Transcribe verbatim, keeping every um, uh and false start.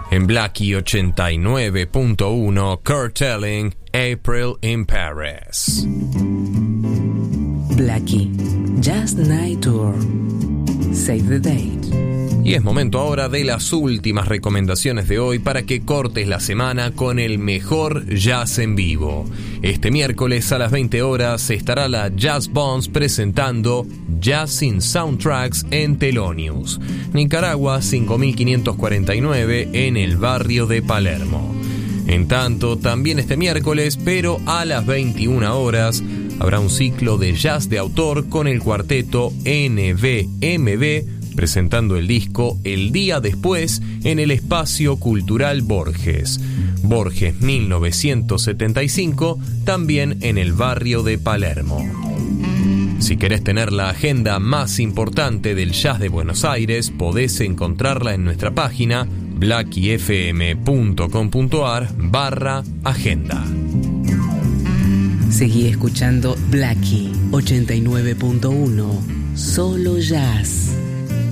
En Blackie ochenta y nueve punto uno, Kurt Elling, April in Paris. Blackie, Just Night Tour. Save the date. Y es momento ahora de las últimas recomendaciones de hoy para que cortes la semana con el mejor jazz en vivo. Este miércoles a las veinte horas estará la Jazz Bombs presentando Jazz in Soundtracks en Thelonious, Nicaragua cinco mil quinientos cuarenta y nueve, en el barrio de Palermo. En tanto, también este miércoles, pero a las veintiuna horas, habrá un ciclo de jazz de autor con el cuarteto N V M B, presentando el disco El Día Después en el Espacio Cultural Borges. Borges mil novecientos setenta y cinco, también en el barrio de Palermo. Si querés tener la agenda más importante del jazz de Buenos Aires, podés encontrarla en nuestra página blackiefm.com.ar barra agenda. Seguí escuchando Blackie ochenta y nueve punto uno, solo jazz.